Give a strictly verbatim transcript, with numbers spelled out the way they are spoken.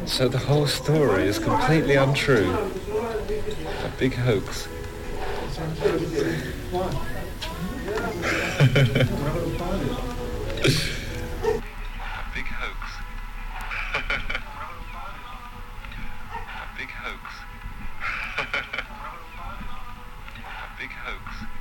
So the whole story is completely untrue. A big hoax. A big hoax. A big hoax. A big hoax.